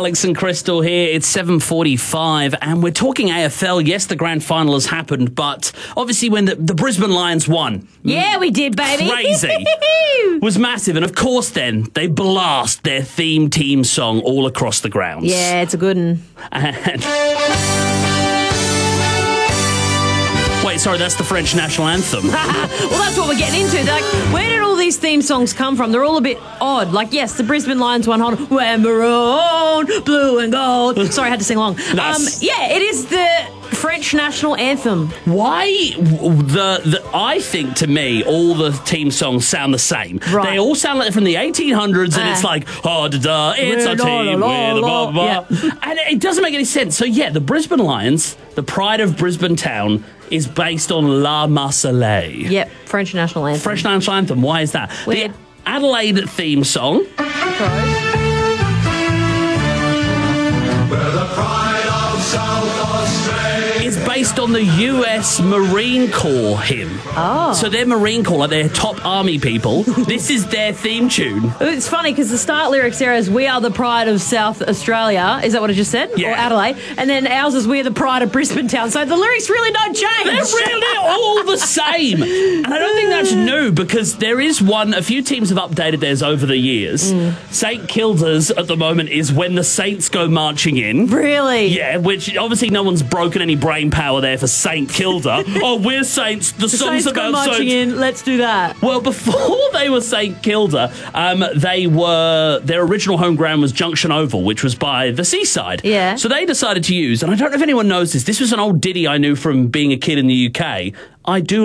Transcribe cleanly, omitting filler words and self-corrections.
Alex and Crystal here. It's 7:45 and we're talking AFL. Yes, the grand final has happened, but obviously when the Brisbane Lions won. Yeah, we did, baby. Crazy. Was massive. And of course then they blast their theme team song all across the grounds. Yeah, it's a good one. Wait, sorry, that's the French national anthem. Well, that's what we're getting into. Like, where did all these theme songs come from? They're all a bit odd. Like, yes, the Brisbane Lions one, hold on. We're maroon, blue and gold. Sorry, I had to sing along. Nice. Yeah, it is the French national anthem. Why? I think, to me, all the team songs sound the same. Right. They all sound like they're from the 1800s, and it's like, oh, da-da, it's a team, we're the blah, blah. Yeah. And it doesn't make any sense. So, yeah, the Brisbane Lions, the pride of Brisbane town, is based on La Marseillaise. Yep, French national anthem. French national anthem. Why is that? Weird. The Adelaide theme song. Is based on the US Marine Corps hymn. Oh. So their Marine Corps, like their top army people, this is their theme tune. It's funny because the start lyrics there is "We are the pride of South Australia." Is that what I just said? Yeah. Or Adelaide. And then ours is "We're the pride of Brisbane town." So the lyrics really don't change. They're really all the same. And I don't think that's new because there is a few teams have updated theirs over the years. St Kilda's at the moment is When the Saints Go Marching In. Really? Yeah, which obviously no one's broken any brain power there for St Kilda. Oh, we're Saints. The song's Saints go about marching Saints. in. Let's do that. Well, before they were St Kilda, their original home ground was Junction Oval, which was by the seaside. Yeah. So they decided to use, and I don't know if anyone knows this was an old ditty I knew from being a kid in the UK. I do